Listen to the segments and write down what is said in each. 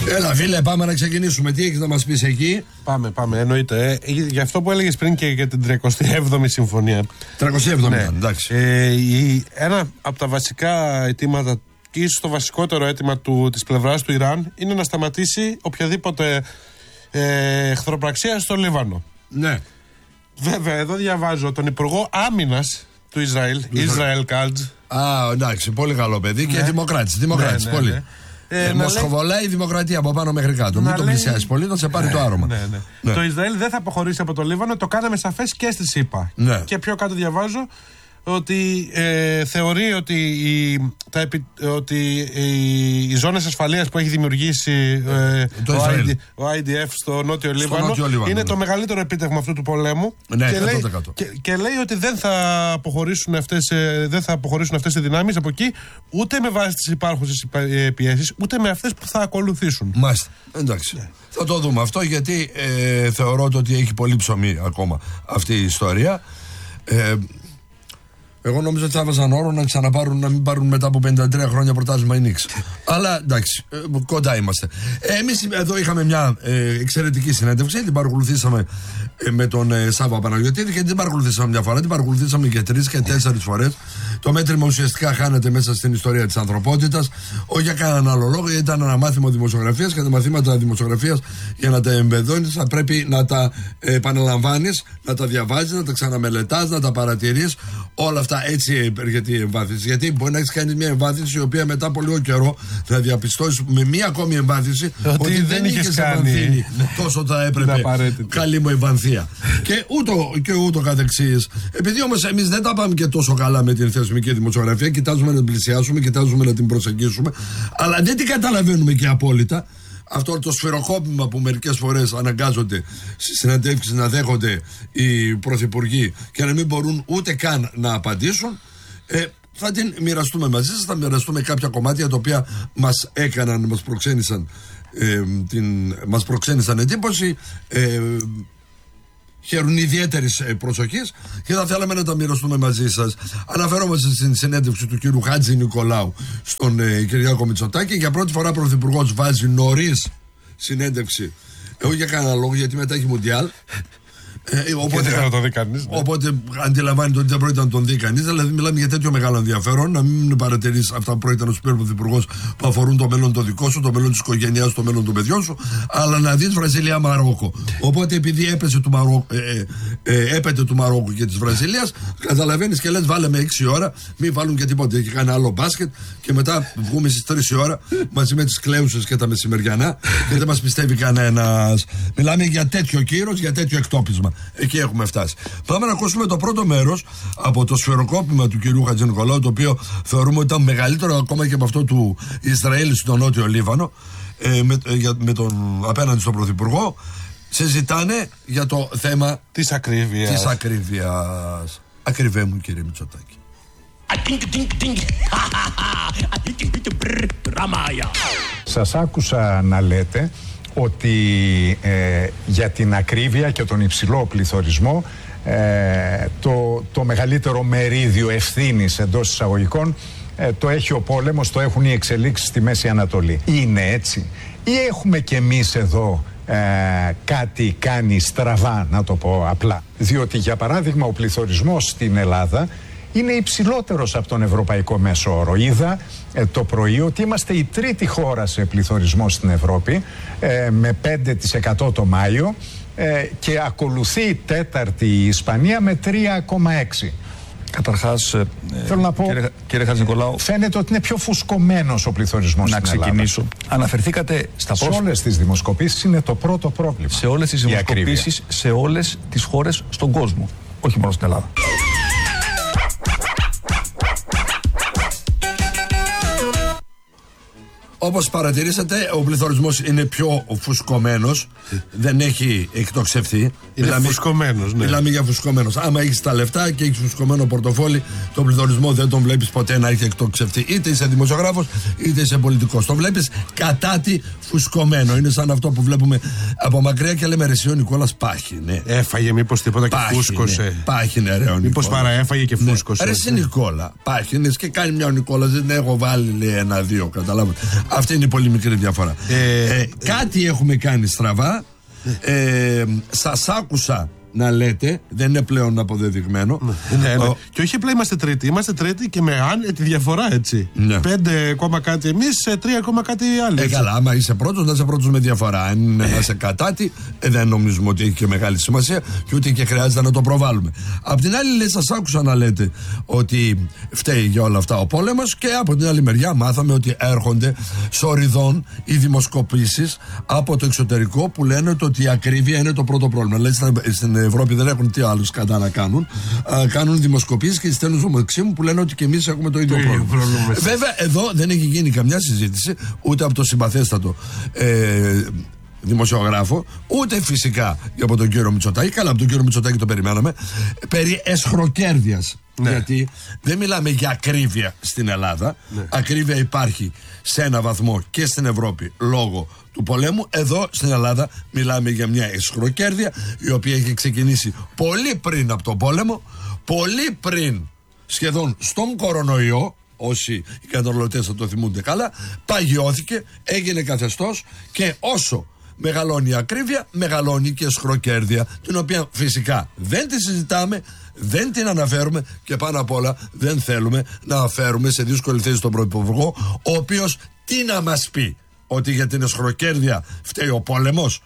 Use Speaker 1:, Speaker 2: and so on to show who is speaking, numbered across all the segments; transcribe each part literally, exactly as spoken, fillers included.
Speaker 1: Έλα, φίλε, πάμε να ξεκινήσουμε. Τι έχεις να μας πεις εκεί?
Speaker 2: Πάμε, πάμε, εννοείται. Ε, για αυτό που έλεγες πριν και για την τριακοστή έβδομη συμφωνία.
Speaker 1: τριακοστή έβδομη,
Speaker 2: ναι.
Speaker 1: εντάξει.
Speaker 2: Ε, η, ένα από τα βασικά αιτήματα, και ίσως το βασικότερο αίτημα του, της πλευράς του Ιράν, είναι να σταματήσει οποιαδήποτε ε, εχθροπραξία στο Λίβανο.
Speaker 1: Ναι.
Speaker 2: Βέβαια, εδώ διαβάζω τον Υπουργό Άμυνας του Ισραήλ, Ισραήλ Κάλτζ.
Speaker 1: Α, εντάξει, πολύ καλό παιδί, ναι. Και δημοκράτης. Δημοκράτης, ναι, ναι, πολύ. Ναι. Ε, ε, Μοσχοβολάει η δημοκρατία από πάνω μέχρι κάτω. Μην το πλησιάσει πολύ, θα σε πάρει
Speaker 2: ναι,
Speaker 1: το άρωμα.
Speaker 2: Ναι, ναι. Ναι. Το Ισραήλ δεν θα αποχωρήσει από το Λίβανο, το κάναμε σαφές και στη ΣΥΠΑ. Ναι. Και πιο κάτω διαβάζω ότι ε, θεωρεί ότι, η, τα επι, ότι οι, οι ζώνες ασφαλείας που έχει δημιουργήσει ε, ο, άι ντι, ο άι ντι εφ στο Νότιο στο Λίβανο νότιο Λίβανο, είναι ναι. το μεγαλύτερο επίτευγμα αυτού του πολέμου.
Speaker 1: Ναι,
Speaker 2: και, λέει, και, και λέει ότι δεν θα αποχωρήσουν αυτές, ε, δεν θα αποχωρήσουν αυτές οι δυνάμεις από εκεί, ούτε με βάση τις υπάρχουσες πιέσεις, ούτε με αυτές που θα ακολουθήσουν.
Speaker 1: Μάλιστα. Εντάξει. Ναι. Θα το δούμε αυτό, γιατί ε, θεωρώ ότι έχει πολύ ψωμί ακόμα αυτή η ιστορία. Ε, Εγώ νόμιζα ότι θα έβαζαν όρο να ξαναπάρουν, να μην πάρουν μετά από πενήντα τρία χρόνια πρωτάθλημα η Νίξ. Αλλά εντάξει, ε, κοντά είμαστε. Ε, εμείς εδώ είχαμε μια ε, εξαιρετική συνέντευξη, την παρακολουθήσαμε ε, με τον ε, Σάββα Παναγιωτήδη, και την παρακολουθήσαμε μια φορά, την παρακολουθήσαμε και τρεις και τέσσερις φορές. Το μέτρημα ουσιαστικά χάνεται μέσα στην ιστορία της ανθρωπότητας, όχι για κανέναν άλλο λόγο, ήταν ένα μάθημα δημοσιογραφίας, και τα μαθήματα δημοσιογραφίας για να τα εμπεδώνεις θα πρέπει να τα ε, επαναλαμβάνεις, να τα διαβάζεις, να τα ξαναμελετάς, να τα παρατηρείς. Όλα αυτά έτσι έρχεται η εμβάθυνση. Γιατί μπορεί να έχει κάνει μια εμβάθυνση η οποία μετά από λίγο καιρό να διαπιστώσει με μια ακόμη εμβάθυνση ότι, ότι δεν είχε εμβανθύνει τόσο θα έπρεπε. Καλή μου εμβανθία. και, ούτω, και ούτω καθεξής. Επειδή όμως εμείς δεν τα πάμε και τόσο καλά με την θεσμική δημοσιογραφία, κοιτάζουμε να την πλησιάσουμε, κοιτάζουμε να την προσεγγίσουμε, αλλά δεν την καταλαβαίνουμε και απόλυτα. Αυτό το σφαιροκόπημα που μερικές φορές αναγκάζονται στις συναντεύξεις να δέχονται οι πρωθυπουργοί και να μην μπορούν ούτε καν να απαντήσουν, ε, θα την μοιραστούμε μαζί σας, θα μοιραστούμε κάποια κομμάτια τα οποία μας έκαναν, μας προξένησαν, ε, την, μας προξένησαν εντύπωση, ε, χαίρουν ιδιαίτερη προσοχή και θα θέλαμε να τα μοιραστούμε μαζί σας. Αναφερόμαστε στην συνέντευξη του κύριου Χάτζη Νικολάου στον ε, Κυριάκο Μητσοτάκη. Για πρώτη φορά ο Πρωθυπουργός βάζει νωρίς συνέντευξη. Εγώ για κανένα λόγο, γιατί μετά έχει Μουντιάλ. Ε, οπότε,
Speaker 2: δεν θα το δει κανείς, ναι.
Speaker 1: Οπότε αντιλαμβάνεται ότι δεν πρόκειται να τον δει κανείς. Δηλαδή, μιλάμε για τέτοιο μεγάλο ενδιαφέρον. Να μην παρατηρείς αυτά που πρόκειται να σου πει ο Πρωθυπουργός που αφορούν το μέλλον το δικό σου, το μέλλον της οικογένειας, το μέλλον των παιδιών σου, αλλά να δεις Βραζιλία-Μαρόκο. Οπότε, επειδή έπεσε του Μαρόκου, ε, ε, έπεται του Μαρόκου και της Βραζιλίας, καταλαβαίνεις και λες, βάλε με έξι ώρα, μην βάλουν και τίποτα. Έχει κάνει άλλο μπάσκετ και μετά βγούμε στις τρεις η ώρα μαζί με τις κλαίουσες και τα μεσημεριανά και δεν μας πιστεύει κανένας. Μιλάμε για τέτοιο κύρος, για τέτοιο εκτόπισμα. Εκεί έχουμε φτάσει. Πάμε να ακούσουμε το πρώτο μέρος από το σφαιροκόπημα του κυρίου Χατζη Νικολάου, το οποίο θεωρούμε ότι ήταν μεγαλύτερο ακόμα και από αυτό του Ισραήλ στο Νότιο Λίβανο, ε, με, ε, για, με τον, απέναντι στον Πρωθυπουργό. Συζητάνε για το θέμα
Speaker 2: της ακρίβειας.
Speaker 1: Της ακρίβειας. Ακριβέ μου, κύριε Μητσοτάκη.
Speaker 3: Σας άκουσα να λέτε ότι ε, για την ακρίβεια και τον υψηλό πληθωρισμό ε, το, το μεγαλύτερο μερίδιο ευθύνης εντός εισαγωγικών ε, το έχει ο πόλεμος, το έχουν οι εξελίξεις στη Μέση Ανατολή. Είναι έτσι ή έχουμε κι εμείς εδώ ε, κάτι κάνει στραβά, να το πω απλά? Διότι για παράδειγμα ο πληθωρισμός στην Ελλάδα είναι υψηλότερος από τον ευρωπαϊκό μέσο όρο. Είδα ε, το πρωί ότι είμαστε η τρίτη χώρα σε πληθωρισμό στην Ευρώπη, ε, με πέντε τοις εκατό το Μάιο, ε, και ακολουθεί η τέταρτη η Ισπανία με τρία κόμμα έξι.
Speaker 4: Καταρχάς, ε,
Speaker 3: θέλω να πω,
Speaker 4: κύριε, κύριε Χατζη Νικολάου,
Speaker 3: φαίνεται ότι είναι πιο φουσκωμένος ο πληθωρισμός στην Ελλάδα.
Speaker 4: Να ξεκινήσω. Αναφερθήκατε στα
Speaker 3: σε
Speaker 4: πρόσφατα.
Speaker 3: όλες τις δημοσκοπήσεις είναι το πρώτο πρόβλημα.
Speaker 4: Σε όλες τις δημοσκοπήσεις, σε όλες τις χώρες στον κόσμο. Όχι μόνο στην Ελλάδα.
Speaker 1: Όπως παρατηρήσατε, ο πληθωρισμός είναι πιο φουσκωμένος, δεν έχει εκτοξευθεί.
Speaker 2: Είναι
Speaker 1: μιλάμε,
Speaker 2: φουσκωμένος, ναι.
Speaker 1: Μιλάμε για φουσκωμένος. Άμα έχεις τα λεφτά και έχεις φουσκωμένο πορτοφόλι, τον πληθωρισμό δεν τον βλέπεις ποτέ να έχει εκτοξευθεί. Είτε είσαι δημοσιογράφος, είτε είσαι πολιτικός. Τον βλέπεις κατά τη φουσκωμένο. Είναι σαν αυτό που βλέπουμε από μακριά και λέμε, ρε εσύ ο Νικόλας πάχινε.
Speaker 2: Έφαγε μήπως τίποτα και
Speaker 1: Πάχινε,
Speaker 2: φούσκωσε.
Speaker 1: Πάχινε, ρε ο Νικόλας.
Speaker 2: Μήπως παραέφαγε και φούσκωσε.
Speaker 1: Ναι. Ρε εσύ Νικόλα, πάχινες και κάνει μια ο Νικόλας. Δεν έχω βάλει, λέει, ένα-δύο, καταλάβατε. Αυτή είναι η πολύ μικρή διαφορά. Ε, ε, κάτι έχουμε κάνει στραβά. Ε, σας άκουσα να λέτε, δεν είναι πλέον αποδεδειγμένο.
Speaker 2: Ναι, ναι. Ο... Και όχι απλά είμαστε τρίτη, είμαστε τρίτη και με αν, τη διαφορά έτσι. Ναι. Πέντε ακόμα κάτι εμείς, τρία ακόμα κάτι άλλοι.
Speaker 1: Ε, καλά, άμα είσαι πρώτος, να είσαι πρώτος με διαφορά. Αν είναι ε. να είσαι κατάτι, ε, δεν νομίζουμε ότι έχει και μεγάλη σημασία και ούτε και χρειάζεται να το προβάλλουμε. Απ' την άλλη, λέει, σας άκουσα να λέτε ότι φταίει για όλα αυτά ο πόλεμος, και από την άλλη μεριά μάθαμε ότι έρχονται σοριδών οι δημοσκοπήσεις από το εξωτερικό που λένε ότι η ακρίβεια είναι το πρώτο πρόβλημα. Δηλαδή στην Ευρώπη δεν έχουν τι άλλους κατά να κάνουν. Α, κάνουν δημοσκοπήσεις και στέλνουν στο Μαξίμου που λένε ότι και εμείς έχουμε το ίδιο πρόβλημα. πρόβλημα. Βέβαια, εδώ δεν έχει γίνει καμιά συζήτηση ούτε από το συμπαθέστατο ε, δημοσιογράφο, ούτε φυσικά από τον κύριο Μητσοτάκη. Καλά, από τον κύριο Μητσοτάκη το περιμέναμε. Περί εσχροκέρδειας. Ναι. Γιατί δεν μιλάμε για ακρίβεια στην Ελλάδα. Ναι. Ακρίβεια υπάρχει σε ένα βαθμό και στην Ευρώπη λόγω του πολέμου. Εδώ στην Ελλάδα μιλάμε για μια εσχροκέρδεια η οποία έχει ξεκινήσει πολύ πριν από τον πόλεμο, πολύ πριν σχεδόν στον κορονοϊό. Όσοι οι καταναλωτές θα το θυμούνται καλά, παγιώθηκε, έγινε καθεστώς, και όσο μεγαλώνει η ακρίβεια, μεγαλώνει και εσχροκέρδεια, την οποία φυσικά δεν τη συζητάμε, δεν την αναφέρουμε και πάνω απ' όλα δεν θέλουμε να αφαίρουμε σε δύσκολη θέση τον Πρωθυπουργό, ο οποίος τι να μας πει, ότι για την εσχροκέρδεια φταίει ο πόλεμος?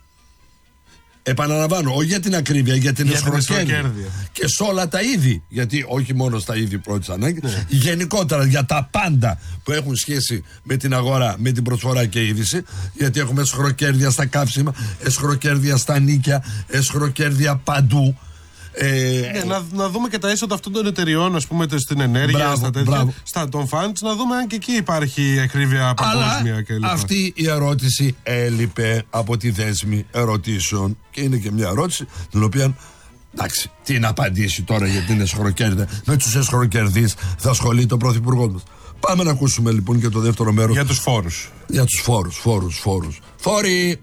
Speaker 1: Επαναλαμβάνω, όχι για την ακρίβεια, για την εσχροκέρδεια. Και σε όλα τα είδη, γιατί όχι μόνο στα είδη πρώτης ανάγκης, ναι. γενικότερα για τα πάντα που έχουν σχέση με την αγορά, με την προσφορά και είδηση, γιατί έχουμε εσχροκέρδεια στα καύσιμα, εσχροκέρδεια στα νίκια, εσχροκέρδεια παντού.
Speaker 2: Ε, ναι, να, να δούμε και τα έσοδα αυτών των εταιριών, ας πούμε, στην ενέργεια, μπράβο, στα τέτοια, στα των funds, να δούμε αν και εκεί υπάρχει ακρίβεια παγκόσμια κλπ.
Speaker 1: Αυτή η ερώτηση έλειπε από τη δέσμη ερωτήσεων και είναι και μια ερώτηση την οποία, εντάξει, τι να απαντήσει τώρα για την εσχροκέρδεια? Με τους εσχροκερδείς θα ασχολείται ο Πρωθυπουργός μας. Πάμε να ακούσουμε λοιπόν και το δεύτερο μέρος.
Speaker 2: Για τους φόρους.
Speaker 1: Για τους φόρους, φόρους, φόρους. Φόροι!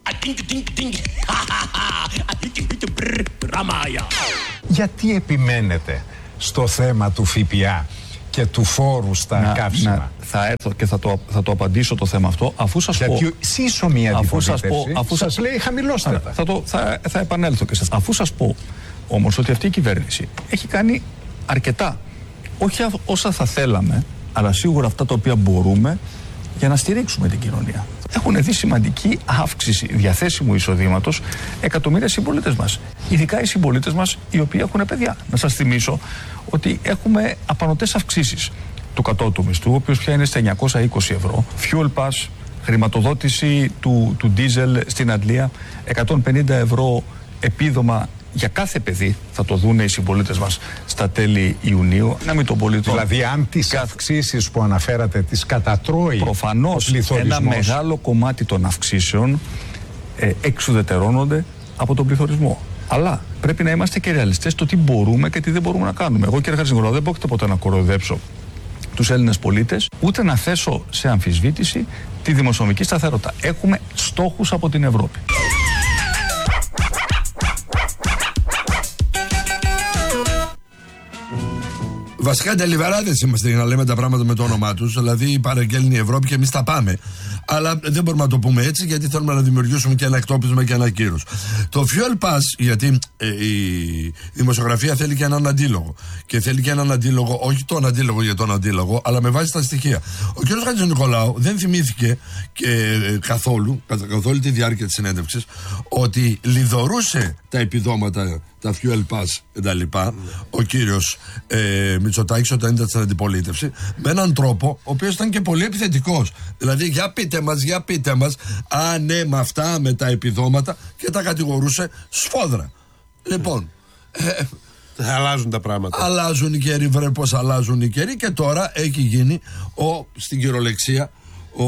Speaker 3: Γιατί επιμένετε στο θέμα του ΦΠΑ και του φόρου στα να, καύσιμα?
Speaker 4: Να, θα έρθω και θα το, θα το απαντήσω το θέμα αυτό, αφού σας
Speaker 3: Γιατί
Speaker 4: πω...
Speaker 3: σύσσωμη αντιπολίτευση
Speaker 4: αφού
Speaker 3: σας λέει χαμηλώστε.
Speaker 4: Θα, το, θα, θα επανέλθω και σας. Αφού σας πω όμως ότι αυτή η κυβέρνηση έχει κάνει αρκετά, όχι όσα θα θέλαμε, αλλά σίγουρα αυτά τα οποία μπορούμε για να στηρίξουμε την κοινωνία. Έχουν δει σημαντική αύξηση διαθέσιμου εισοδήματος εκατομμύρια συμπολίτες μας. Ειδικά οι συμπολίτες μας οι οποίοι έχουν παιδιά. Να σας θυμίσω ότι έχουμε απανωτές αυξήσεις του κατώτου μισθού, ο οποίος πια είναι στα εννιακόσια είκοσι ευρώ, fuel pass, χρηματοδότηση του, του ντίζελ στην Αντλία, εκατόν πενήντα ευρώ επίδομα για κάθε παιδί, θα το δούνε οι συμπολίτες μας στα τέλη Ιουνίου. Να μην τον πολίτη.
Speaker 3: Δηλαδή, αν τις κάθε... αυξήσεις που αναφέρατε τις κατατρώει
Speaker 4: προφανώς, ένα μεγάλο κομμάτι των αυξήσεων ε, εξουδετερώνονται από τον πληθωρισμό. Αλλά πρέπει να είμαστε και ρεαλιστές στο τι μπορούμε και τι δεν μπορούμε να κάνουμε. Εγώ, κύριε Χατζηνικολάου, δεν πρόκειται ποτέ να κοροϊδέψω τους Έλληνες πολίτες, ούτε να θέσω σε αμφισβήτηση τη δημοσιονομική σταθερότητα. Έχουμε στόχους από την Ευρώπη.
Speaker 1: Βασικά τελειβεράδες είμαστε για να λέμε τα πράγματα με το όνομά τους. Δηλαδή παραγγέλνει η Ευρώπη και εμείς τα πάμε. Αλλά δεν μπορούμε να το πούμε έτσι, γιατί θέλουμε να δημιουργήσουμε και ένα εκτόπισμα και ένα κύρος. Το fuel pass, γιατί ε, η δημοσιογραφία θέλει και έναν αντίλογο. Και θέλει και έναν αντίλογο, όχι τον αντίλογο για τον αντίλογο, αλλά με βάση τα στοιχεία. Ο κ. Χατζηνικολάου δεν θυμήθηκε και ε, καθόλου, καθ' όλη τη διάρκεια της συνέντευξης, ότι λιδωρούσε τα επιδόματα, τα fuel pass κτλ. Mm. Ο κύριος ε, Μητσοτάκης όταν ήταν στην αντιπολίτευση, με έναν τρόπο ο οποίος ήταν και πολύ επιθετικός. Δηλαδή, για πείτε μας, για πείτε μας, α ναι, με αυτά, με τα επιδόματα, και τα κατηγορούσε σφόδρα. Λοιπόν.
Speaker 2: Ε, αλλάζουν τα πράγματα.
Speaker 1: Αλλάζουν οι καιροί, βρε πως αλλάζουν οι καιροί, και τώρα έχει γίνει ο, στην κυριολεξία, ο.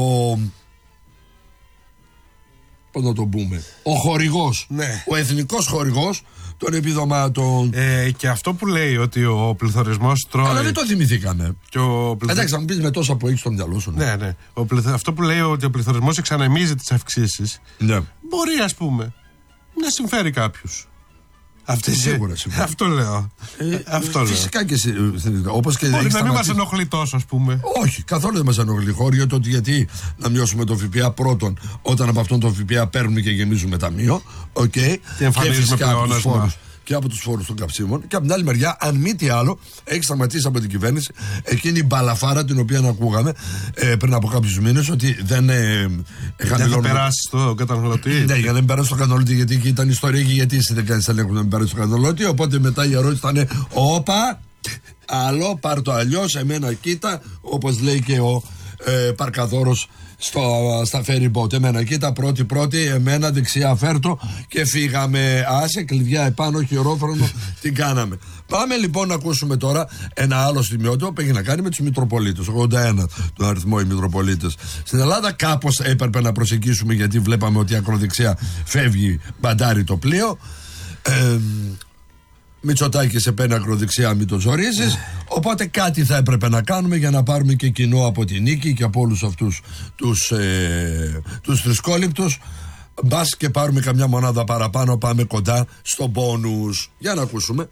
Speaker 1: Πώς να το πούμε, ο χορηγός,
Speaker 2: ναι.
Speaker 1: ο εθνικός χορηγός των επιδομάτων.
Speaker 2: Ε, και αυτό που λέει ότι ο πληθωρισμός τρώει.
Speaker 1: Αλλά δεν το θυμηθήκαμε.
Speaker 2: Ο πληθω...
Speaker 1: Εντάξει, θα μου πεις με τόσα που έχεις στο μυαλό σου.
Speaker 2: Ναι, ναι. ναι. Ο πληθ... Αυτό που λέει ότι ο πληθωρισμός εξανεμίζει τις αυξήσεις.
Speaker 1: Ναι.
Speaker 2: Μπορεί, ας πούμε, να συμφέρει κάποιους. Αυτή
Speaker 1: σίγουρα συμφωνώ.
Speaker 2: Αυτό λέω.
Speaker 1: Ε, αυτό φυσικά λέω. Και, όπως και
Speaker 2: όχι, να μην μας ενοχλεί τόσο, ας πούμε.
Speaker 1: Όχι, καθόλου δεν μας ενοχλεί. Χώριο το ότι γιατί να μειώσουμε το ΦΠΑ πρώτον, όταν από αυτόν τον ΦΠΑ παίρνουμε και γεμίζουμε ταμείο. Okay,
Speaker 2: και εμφανίζουμε πλεόνασμα.
Speaker 1: Και από τους φόρους των καυσίμων. Και από την άλλη μεριά, αν μη τι άλλο, έχει σταματήσει από την κυβέρνηση εκείνη η μπαλαφάρα την οποία ακούγαμε ε, πριν από κάποιους μήνες ότι δεν ε,
Speaker 2: χαμηλώνουν. Δεν θα περάσει στο καταναλωτή.
Speaker 1: Ναι, για να μην περάσει στο καταναλωτή, γιατί εκεί ήταν ιστορία και γιατί εσύ δεν κάνεις ελέγχου να μην περάσει στο καταναλωτή. Οπότε μετά η ερώτηση ήταν, όπα, άλλο, πάρ' το αλλιώς, εμένα κοίτα, όπως λέει και ο ε, Παρκαδόρος στο, στα ferry boat. Εμένα κοίτα, πρώτη πρώτη, εμένα δεξιά φέρτο και φύγαμε. Άσε, κλειδιά επάνω, χειρόφρονο, την κάναμε. Πάμε λοιπόν να ακούσουμε τώρα ένα άλλο σημειότυπο που έχει να κάνει με τους Μητροπολίτες. ογδόντα ένα τον αριθμό οι Μητροπολίτες. Στην Ελλάδα κάπως έπρεπε να προσεγγίσουμε, γιατί βλέπαμε ότι η ακροδεξιά φεύγει, μπαντάρει το πλοίο. Ε, Μητσοτάκη σε πένα ακροδεξιά, μην το ζορίζεις. Οπότε κάτι θα έπρεπε να κάνουμε για να πάρουμε και κοινό από την νίκη και από όλους αυτούς τους, ε, τους τρισκόληπτους. Μπας και πάρουμε καμιά μονάδα παραπάνω, πάμε κοντά στο μπόνους. Για να ακούσουμε.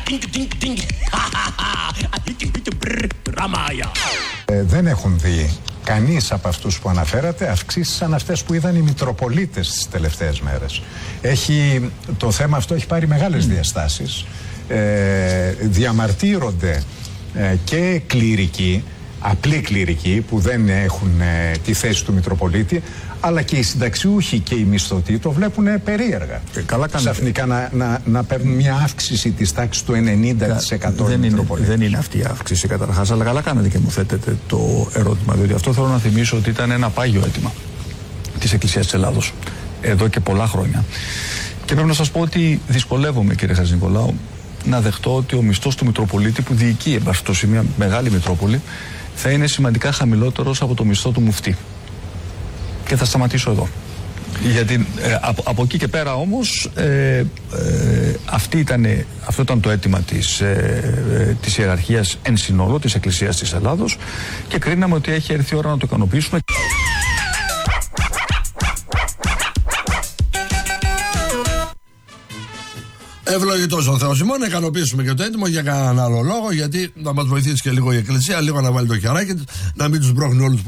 Speaker 3: Ε, δεν έχουν δει κανείς από αυτούς που αναφέρατε αυξήσεις σαν αυτές που είδαν οι Μητροπολίτες τις τελευταίες μέρες. Έχει, το θέμα αυτό έχει πάρει μεγάλες διαστάσεις. Ε, διαμαρτύρονται ε, και κληρικοί, απλοί κληρικοί που δεν έχουν ε, τη θέση του Μητροπολίτη, αλλά και οι συνταξιούχοι και οι μισθωτοί το βλέπουν περίεργα.
Speaker 4: Ε, καλά
Speaker 3: Ξαφνικά να, να, να παίρνουν μια αύξηση της τάξης του ενενήντα τοις εκατό.
Speaker 4: Δεν είναι, δεν είναι αυτή η αύξηση καταρχάς, αλλά καλά κάνετε και μου θέτετε το ερώτημα, διότι αυτό θέλω να θυμίσω ότι ήταν ένα πάγιο αίτημα της Εκκλησίας της Ελλάδος εδώ και πολλά χρόνια. Και πρέπει να σας πω ότι δυσκολεύομαι, κύριε Χατζηνικολάου, να δεχτώ ότι ο μισθός του Μητροπολίτη που διοικεί εν πάση περιπτώσει μια μεγάλη Μητρόπολη θα είναι σημαντικά χαμηλότερος από το μισθό του μουφτή. Και θα σταματήσω εδώ. Γιατί ε, από, από εκεί και πέρα όμως ε, ε, αυτή ήτανε, αυτό ήταν το αίτημα της, ε, της ιεραρχίας εν συνόλο της Εκκλησίας της Ελλάδος και κρίναμε ότι έχει έρθει η ώρα να το ικανοποιήσουμε.
Speaker 1: Ευλογητός ο Θεός ημών, να ικανοποιήσουμε και το έτοιμο για κανέναν άλλο λόγο, γιατί να μας βοηθήσει και λίγο η Εκκλησία, λίγο να βάλει το χεράκι της, να μην τους μπρώχνει όλους